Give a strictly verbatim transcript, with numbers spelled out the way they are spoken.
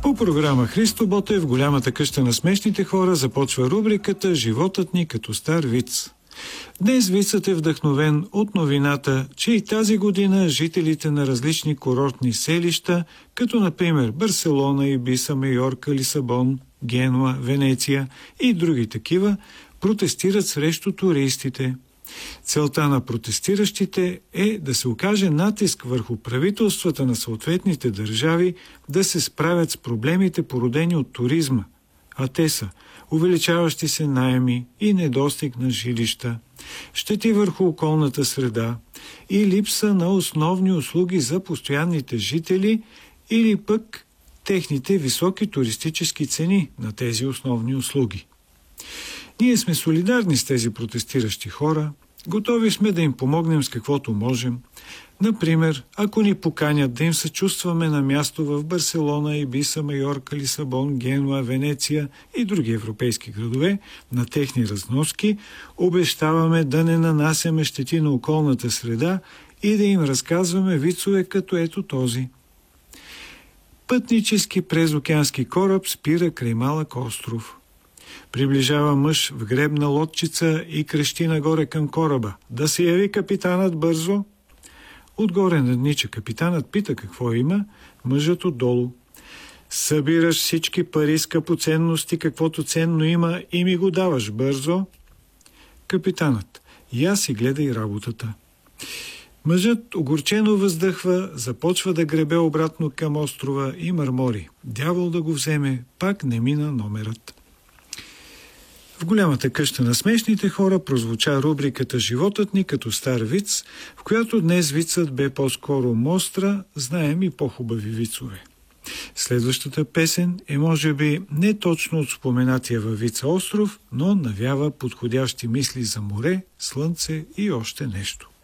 По програма Христо Ботев в голямата къща на смешните хора започва рубриката «Животът ни като стар виц». Днес вицът е вдъхновен от новината, че и тази година жителите на различни курортни селища, като например Барселона, Ибиса, Майорка, Лисабон, Генуа, Венеция и други такива, протестират срещу туристите. Целта на протестиращите е да се окаже натиск върху правителствата на съответните държави да се справят с проблемите, породени от туризма, а те са увеличаващи се наеми и недостиг на жилища, щети върху околната среда и липса на основни услуги за постоянните жители или пък техните високи туристически цени на тези основни услуги. Ние сме солидарни с тези протестиращи хора, готови сме да им помогнем с каквото можем. Например, ако ни поканят да им съчувстваме на място в Барселона, Ибиса, Майорка, Лисабон, Генуа, Венеция и други европейски градове на техни разноски, обещаваме да не нанасяме щети на околната среда и да им разказваме вицове като ето този. Пътнически презокеански кораб спира край малък остров. Приближава мъж в гребна лодчица и крещи нагоре към кораба: «Да се яви капитанът бързо!» Отгоре наднича капитанът, пита какво има, мъжът отдолу: «Събираш всички пари, скъпоценности, каквото ценно има и ми го даваш бързо!» Капитанът: «Я си гледай работата!» Мъжът огорчено въздъхва, започва да гребе обратно към острова и мърмори: «Дявол да го вземе, пак не мина номерът!» В голямата къща на смешните хора прозвуча рубриката «Животът ни като стар виц», в която днес вицът бе по-скоро мостра, знаем и по-хубави вицове. Следващата песен е може би не точно от споменатия във вица остров, но навява подходящи мисли за море, слънце и още нещо.